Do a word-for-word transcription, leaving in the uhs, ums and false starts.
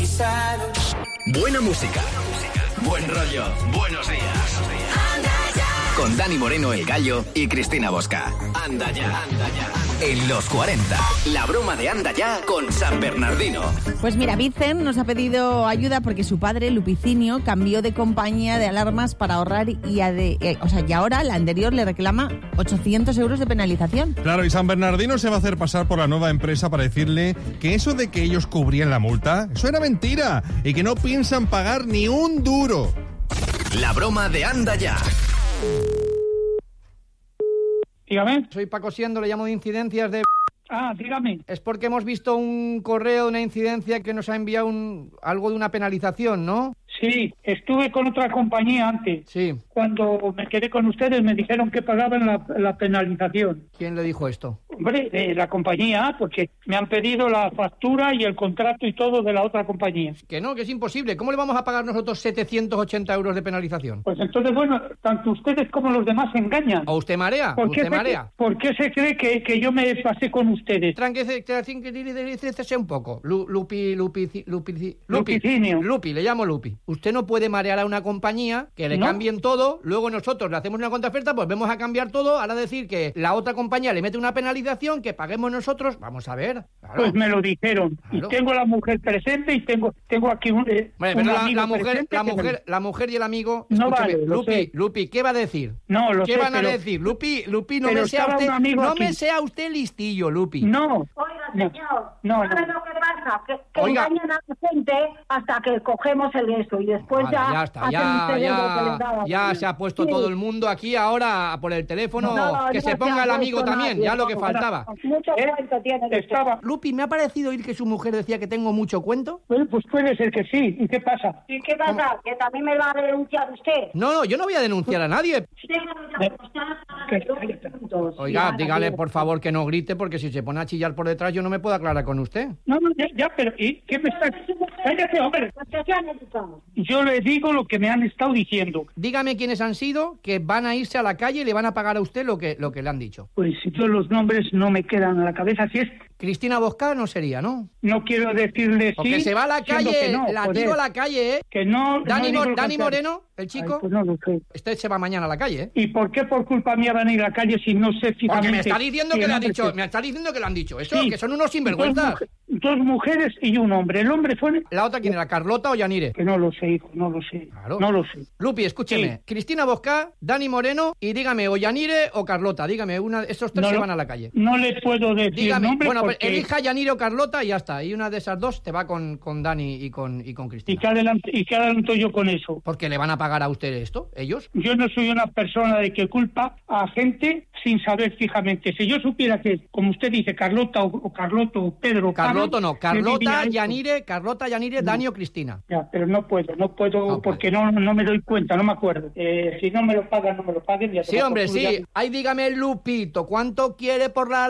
Buena música, buen rollo, buenos días. Con Dani Moreno, el Gallo, y Cristina Bosca. Anda ya, anda ya. En los cuarenta, la broma de Anda ya con San Bernardino. Pues mira, Vicen nos ha pedido ayuda porque su padre, Lupicinio, cambió de compañía de alarmas para ahorrar y, a de, eh, o sea, y ahora la anterior le reclama ochocientos euros de penalización. Claro, y San Bernardino se va a hacer pasar por la nueva empresa para decirle que eso de que ellos cubrían la multa, eso era mentira y que no piensan pagar ni un duro. La broma de Anda ya. Dígame. Soy Paco Siendo, le llamo de incidencias de... Ah, dígame. Es porque hemos visto un correo de una incidencia que nos ha enviado un, algo de una penalización, ¿no? Sí, estuve con otra compañía antes. Sí. Cuando me quedé con ustedes me dijeron que pagaban la, la penalización. ¿Quién le dijo esto? Hombre, de la compañía, porque me han pedido la factura y el contrato y todo de la otra compañía. Que no, que es imposible. ¿Cómo le vamos a pagar nosotros setecientos ochenta euros de penalización? Pues entonces, bueno, tanto ustedes como los demás se engañan. ¿O usted marea? ¿Por qué ¿Usted se, marea? ¿Por qué se cree que, que yo me pasé con ustedes? Tranquilícese un poco. Lu, lupi, lupi, lupi, lupi, Lupicinio. Lupi, le llamo Lupi. Usted no puede marear a una compañía que le ¿No? cambien todo, luego nosotros le hacemos una contraoferta, pues vamos a cambiar todo, ahora decir que la otra compañía le mete una penalización, que paguemos nosotros. Vamos a ver. Claro. Pues me lo dijeron. Claro. Y tengo la mujer presente y tengo tengo aquí un, eh, Bueno, un pero la, amigo la mujer, presente la que mujer, me... la mujer y el amigo. No Escúcheme, vale, lo Lupi, sé. Lupi, ¿qué va a decir? No, lo ¿Qué sé, van a pero- decir? Lupi, Lupi, no pero me sea estaba usted, un amigo no aquí. me sea usted listillo, Lupi. No. Oiga, No. señor, No, no. ¿sabe lo que pasa? Que, que Oiga. engañan a la gente hasta que cogemos el eso y después Vale, ya... ya está, hacen ya, ustedes lo que ya, les da la ya gana. se ha puesto Sí. todo el mundo aquí ahora por el teléfono, No, que no se se ponga ha el amigo puesto también, nadie, ya lo que vamos, faltaba. Mucho ¿Eh? cuento tiene de Estaba... Lupi, me ha parecido oír que su mujer decía que tengo mucho cuento. Bueno, pues puede ser que sí. ¿Y qué pasa? ¿Y qué pasa? ¿Que también me va a denunciar usted? No, no, yo no voy a denunciar a nadie. Oiga, dígale por favor que no grite, porque si se pone a chillar por detrás yo no me puedo aclarar con usted. No, no, ya, ya, pero ¿y qué me está...? Cállate, hombre. Yo le digo lo que me han estado diciendo. Dígame quiénes han sido, que van a irse a la calle y le van a pagar a usted lo que, lo que le han dicho. Pues si yo los nombres no me quedan a la cabeza, si es... Cristina Bosca no sería, ¿no? No quiero decirle sí... Porque se va a la siendo calle, que no, la joder. tiro a la calle, ¿eh? Que no... Dani, no Mo- digo lo Dani contrario. Moreno, el chico, Ay, pues no lo sé. este se va mañana a la calle, ¿eh? ¿Y por qué por culpa mía van a ir a la calle si no sé fijamente... Porque me está diciendo si que el le ha hombre dicho, que- me está diciendo que le han dicho eso, Sí. que son unos Dos, sinvergüenzas. mujer- dos mujeres y un hombre. El hombre fue... La otra, ¿quién era? ¿Carlota o Yanire? Que no lo sé, hijo, no lo sé. Claro. No lo sé. Lupi, escúcheme. Sí. Cristina Bosca, Dani Moreno y dígame, o Yanire o Carlota. Dígame, una, estos tres No se lo- van a la calle. No le puedo decir Dígame, nombre bueno, pues porque... elija Yanire o Carlota y ya está. Y una de esas dos te va con, con Dani y con, y con ¿Y Cristina. qué, adelanto, ¿Y qué adelanto yo con eso? Porque le van a pagar a usted esto, ellos. Yo no soy una persona de que culpa a gente sin saber fijamente. Si yo supiera que, como usted dice, Carlota o, o Carloto o Pedro... Carloto Pablo, no, Carlota, yo diría eso. Yanire, Carlota, Yanire, No. Dani o Cristina. Ya, pero no puedo, no puedo No porque no, no me doy cuenta, no me acuerdo. Eh, si no me lo pagan, no me lo paguen. ya Sí, tomar hombre, por culo, sí. ya- Ay, dígame, Lupito, ¿cuánto quiere por la